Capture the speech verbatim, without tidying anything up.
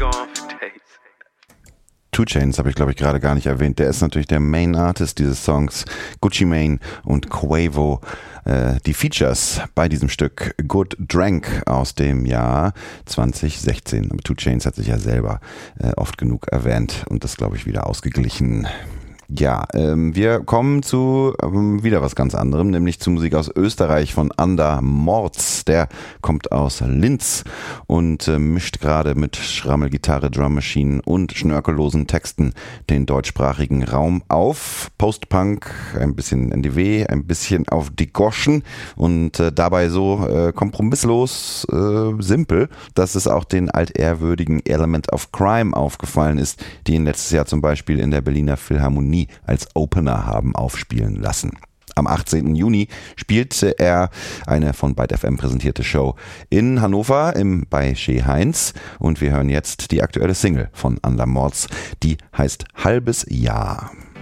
two Chainz habe ich, glaube ich, gerade gar nicht erwähnt. Der ist natürlich der Main Artist dieses Songs. Gucci Mane und Quavo. Äh, die Features bei diesem Stück Good Drank aus dem Jahr zwanzig sechzehn. Aber two Chainz hat sich ja selber äh, oft genug erwähnt und das, glaube ich, wieder ausgeglichen. Ja, ähm, wir kommen zu ähm, wieder was ganz anderem, nämlich zu Musik aus Österreich von Ander Morz. Der kommt aus Linz und äh, mischt gerade mit Schrammelgitarre, Drum Machine und schnörkellosen Texten den deutschsprachigen Raum auf. Post-Punk, ein bisschen N D W, ein bisschen auf die Goschen und äh, dabei so äh, kompromisslos äh, simpel, dass es auch den altehrwürdigen Element of Crime aufgefallen ist, die ihn letztes Jahr zum Beispiel in der Berliner Philharmonie als Opener haben aufspielen lassen. Am achtzehnten Juni spielte er eine von Byte F M präsentierte Show in Hannover im bei Chez Heinz und wir hören jetzt die aktuelle Single von Ander Morz, die heißt Halbes Jahr.